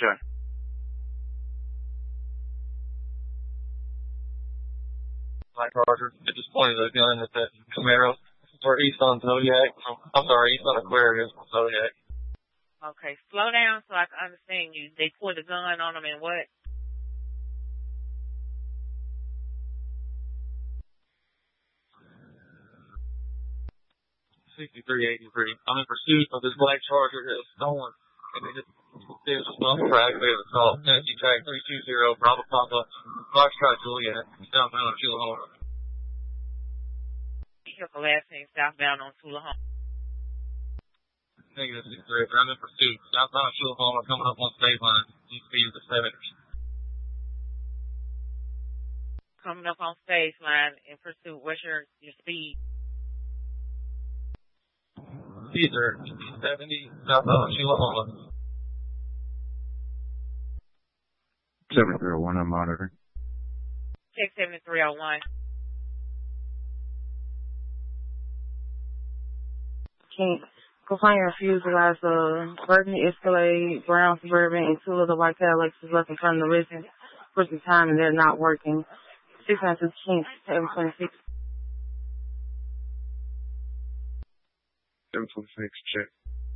Check. Black Charger. It just pointed a gun at that Camaro. Or east on Zodiac. I'm sorry, east on Aquarius from Zodiac. Okay, slow down so I can understand you. They pulled a gun on them and what? 6383. I'm in pursuit of this black Charger that was stolen. And they just on track. They have assault. Tennessee track 320. Bravo Papa. Foxtrot Juliet. Southbound on Tullahoma. The last name southbound on Tullahoma. Negative 63. I'm in pursuit. Southbound on Tullahoma coming up on state line. Speed of the 70s. Coming up on stage line in pursuit. What's your speed? These are 70 southbound Tullahoma. 7301, I'm monitoring. Check 7301. Go find your fuselage, Burgundy Escalade, Brown Suburban, and two of the white Cadillacs is left in front of the resident for some time, and they're not working. 692 King, 726. 726, check.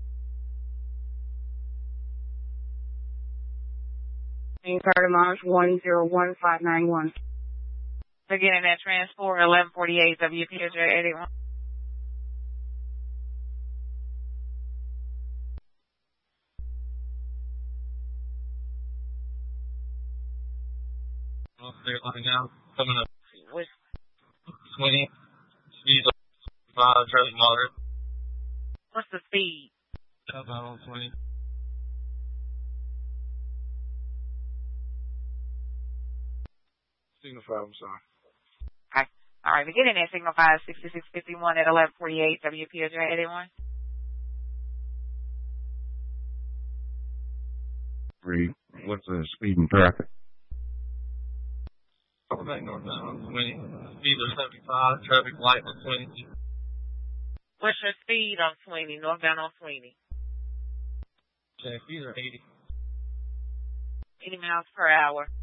Carter Marsh, 101591. Beginning at transport 1148 WPJ 81. They're looking out. Coming up. Which? 20. Speed of 5, traffic moderate. What's the speed? Southbound on 20. Signal 5, I'm sorry. Okay. All right, beginning at signal 5, 6651 at 1148 WPJ 81. 3, what's the speed and traffic? Back northbound on 20. Speed of 75, traffic light on 20. What's your speed on 20, northbound on 20? Okay, speed are 80. 80 miles per hour.